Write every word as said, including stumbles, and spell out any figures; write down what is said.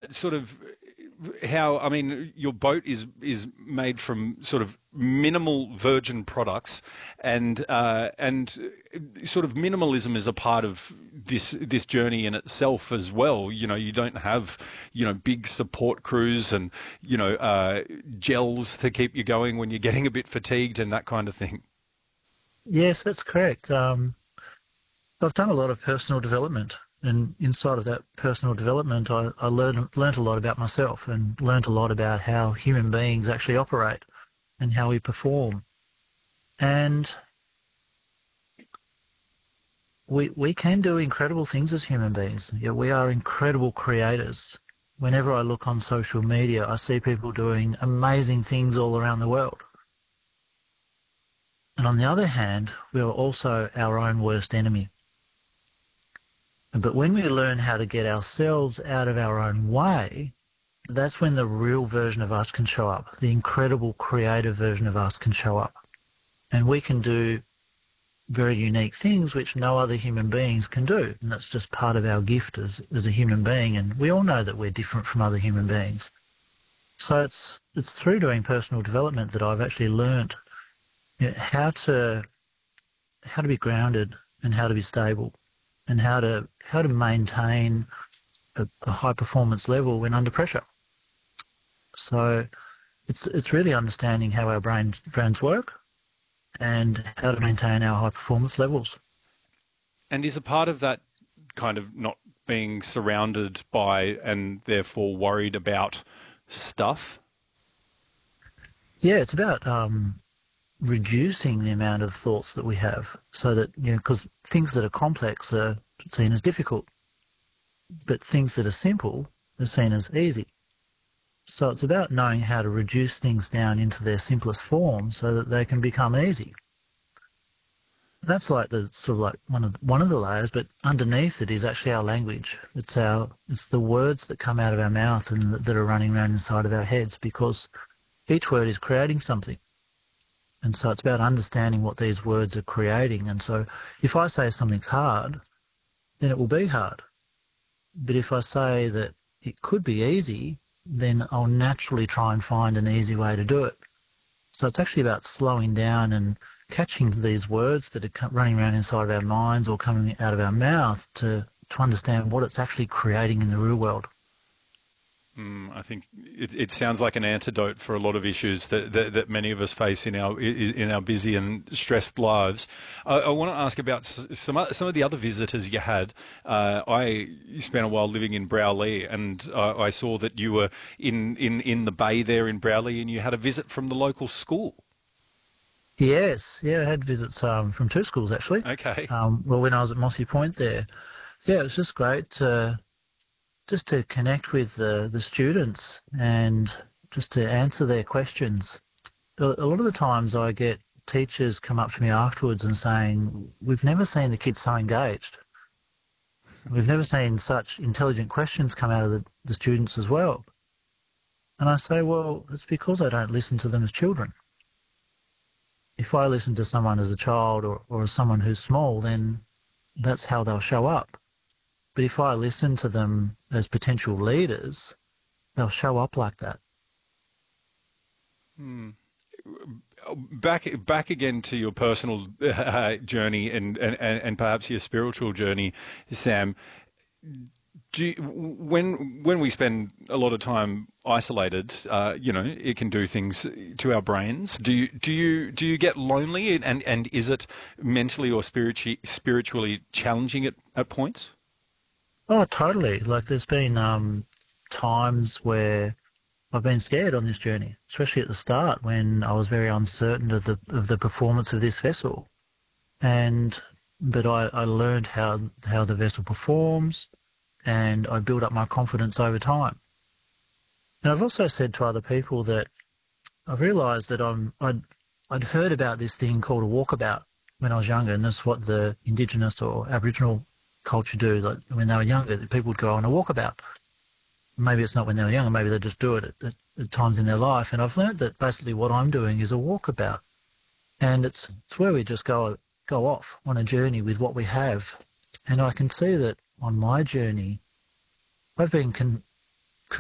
sort of how, I mean, your boat is is made from sort of minimal virgin products, and uh, and sort of minimalism is a part of this this journey in itself as well. You know, you don't have, you know, big support crews and, you know, uh, gels to keep you going when you're getting a bit fatigued and that kind of thing. Yes, that's correct. Um, I've done a lot of personal development, and inside of that personal development, I, I learned, learned a lot about myself and learned a lot about how human beings actually operate and how we perform. And we, we can do incredible things as human beings. Yeah, we are incredible creators. Whenever I look on social media, I see people doing amazing things all around the world. And on the other hand, we are also our own worst enemy. But when we learn how to get ourselves out of our own way, that's when the real version of us can show up. The incredible creative version of us can show up. And we can do very unique things which no other human beings can do. And that's just part of our gift as, as a human being. And we all know that we're different from other human beings. So it's, it's through doing personal development that I've actually learnt, you know, how to, how to be grounded and how to be stable, and how to how to maintain a, a high performance level when under pressure. So it's it's really understanding how our brain brains work and how to maintain our high performance levels. And is a part of that kind of not being surrounded by and therefore worried about stuff? Yeah, it's about um, reducing the amount of thoughts that we have, so that, you know, because things that are complex are seen as difficult, but things that are simple are seen as easy. So it's about knowing how to reduce things down into their simplest form so that they can become easy. That's like the sort of like one of the, one of the layers, but underneath it is actually our language. It's our it's the words that come out of our mouth and that, that are running around inside of our heads, because each word is creating something. And so it's about understanding what these words are creating. And so if I say something's hard, then it will be hard. But if I say that it could be easy, then I'll naturally try and find an easy way to do it. So it's actually about slowing down and catching these words that are running around inside of our minds or coming out of our mouth to, to understand what it's actually creating in the real world. Mm, I think it, it sounds like an antidote for a lot of issues that, that, that many of us face in our in our busy and stressed lives. I, I want to ask about some some of the other visitors you had. Uh, I spent a while living in Browley, and uh, I saw that you were in, in, in the bay there in Browley, and you had a visit from the local school. Yes, yeah, I had visits um, from two schools actually. Okay. Um, well, when I was at Mossy Point there, yeah, it was just great to just to connect with the, the students and just to answer their questions. A, a lot of the times I get teachers come up to me afterwards and saying, we've never seen the kids so engaged. We've never seen such intelligent questions come out of the, the students as well. And I say, well, it's because I don't listen to them as children. If I listen to someone as a child or, or as someone who's small, then that's how they'll show up. But if I listen to them as potential leaders, they'll show up like that. Hmm. Back back again to your personal uh, journey and, and, and perhaps your spiritual journey, Sam. Do you, when when we spend a lot of time isolated, uh, you know, it can do things to our brains. Do you do you do you get lonely, and, and is it mentally or spiritually spiritually challenging at, at points? Oh, totally. Like there's been um, times where I've been scared on this journey, especially at the start when I was very uncertain of the of the performance of this vessel. And but I, I learned how how the vessel performs, and I built up my confidence over time. And I've also said to other people that I've realised that I'm I'd I'd heard about this thing called a walkabout when I was younger, and that's what the Indigenous or Aboriginal culture do. Like when they were younger, people would go on a walkabout. Maybe it's not when they were younger, maybe they just do it at, at, at times in their life. And I've learned that basically what I'm doing is a walkabout. And it's, it's where we just go go off on a journey with what we have. And I can see that on my journey, I've been con-